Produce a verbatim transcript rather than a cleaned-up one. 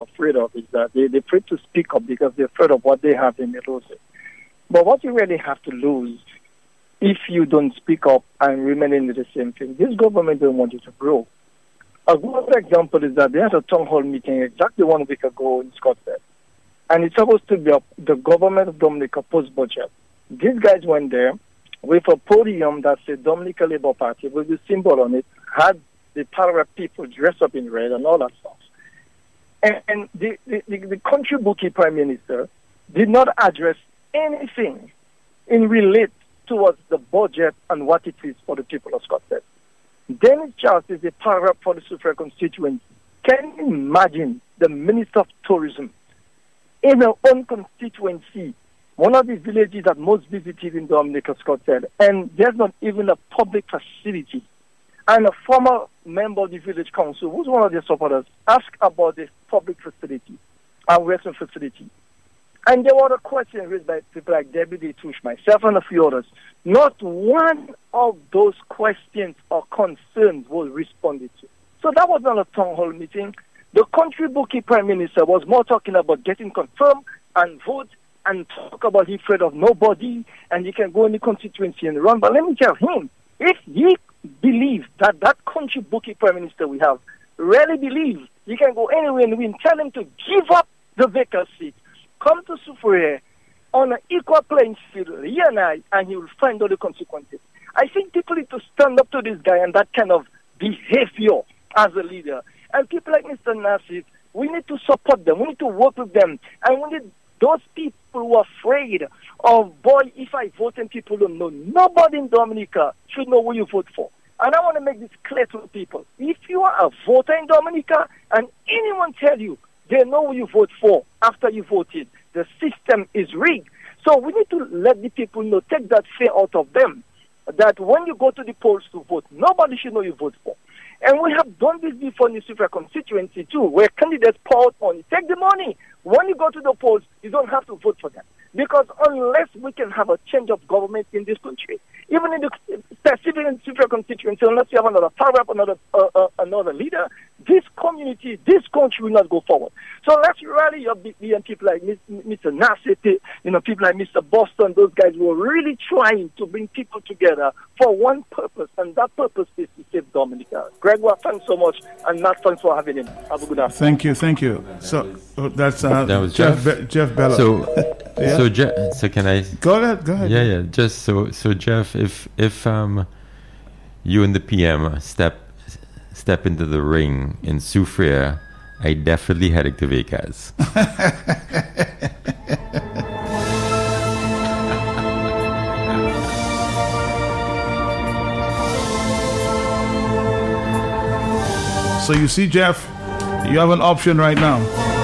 afraid of is that they, they're afraid to speak up because they're afraid of what they have, they may lose it. But what you really have to lose if you don't speak up and remain in the same thing, this government don't want you to grow. A good example is that they had a town hall meeting exactly one week ago in Scotland. And it's supposed to be a, the government of Dominica post-budget. These guys went there with a podium that said Dominica Labour Party with the symbol on it, had the para people dressed up in red and all that stuff. And, and the, the, the, the country bookie prime minister did not address anything in relate towards the budget and what it is for the people of Scotland. Dennis Charles is a para for the Soufriere constituency. Can you imagine the Minister of Tourism in our own constituency, one of the villages that most visited in Dominica, Scotland, and there's not even a public facility? And a former member of the village council, who's one of their supporters, asked about this public facility, a Western facility. And there were a question raised by people like Debbie Detouche, myself, and a few others. Not one of those questions or concerns was responded to. So that was not a town hall meeting. The country bookie prime minister was more talking about getting confirmed and vote and talk about he's afraid of nobody and he can go in the constituency and run. But let me tell him, if he believes that that country bookie prime minister we have really believes he can go anywhere and win, tell him to give up the vacancy. Come to Soufriere on an equal playing field, he and I, and he will find all the consequences. I think people need to stand up to this guy and that kind of behavior as a leader. And people like Mister Nassif, we need to support them. We need to work with them. And we need those people who are afraid of, boy, if I vote and people don't know. Nobody in Dominica should know who you vote for. And I want to make this clear to people. If you are a voter in Dominica and anyone tell you they know who you vote for after you voted, the system is rigged. So we need to let the people know, take that fear out of them, that when you go to the polls to vote, nobody should know you vote for. And we have done this before in the Soufriere constituency too, where candidates pour out money. Take the money. When you go to the polls, you don't have to vote for them. Because unless we can have a change of government in this country, even in the specific in the Soufriere constituency, unless you have another paragraph, another uh, uh, another leader, this community, this country will not go forward. So let's rally up the, the people like Mister Nassif, you know, people like Mister Boston, those guys who are really trying to bring people together for one purpose, and that purpose is to save Dominica. Gregoire, thanks so much, and Matt, thanks for having him. Have a good afternoon. Thank you, thank you. So oh, that's uh, that was Jeff Jeff, Be- Jeff Bella. So, yeah. so, Je- so can I? Go ahead, go ahead. Yeah, yeah. Just so, so Jeff, if if um, you and the P M step step into the ring in Soufriere, I definitely headed to Vegas. So you see, Jeff, you have an option right now.